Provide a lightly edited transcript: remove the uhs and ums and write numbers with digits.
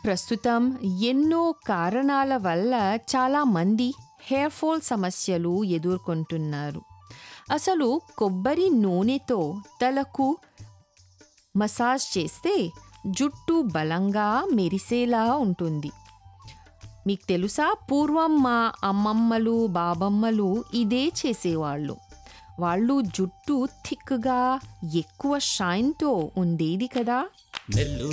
ప్రస్తుతం ఎన్నో కారణాల వల్ల చాలామంది హెయిర్ ఫాల్ సమస్యలు ఎదుర్కొంటున్నారు. అసలు కొబ్బరి నూనెతో తలకు మసాజ్ చేస్తే జుట్టు బలంగా మెరిసేలా ఉంటుంది. మీకు తెలుసా, పూర్వం మా అమ్మమ్మలు బాబమ్మలు ఇదే చేసేవాళ్ళు. వాళ్ళు జుట్టు థిక్గా ఎక్కువ షైన్తో ఉండేది కదా.